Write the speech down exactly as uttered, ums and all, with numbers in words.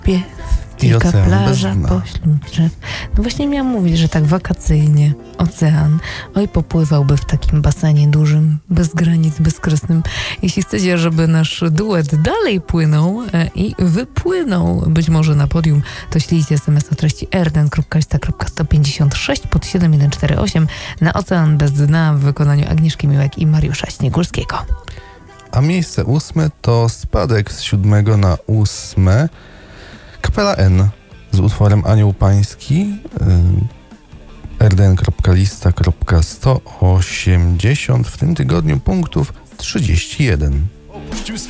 śpiew, wielka plaża pośród drzew. No właśnie miałam mówić, że tak wakacyjnie, ocean, oj popływałby w takim basenie dużym, bez granic, bezkresnym. Jeśli chcecie, żeby nasz duet dalej płynął e, i wypłynął być może na podium, to ślijcie es em es o treści r d n kropka lista kropka sto pięćdziesiąt sześć pod siedem jeden cztery osiem na Ocean bez dna w wykonaniu Agnieszki Miłek i Mariusza Śniegórskiego. A miejsce ósme to spadek z siódmego na ósme. Kapela N z utworem Anioł Pański. r d n kropka lista kropka sto osiemdziesiąt. W tym tygodniu punktów trzydzieści jeden. Opuścił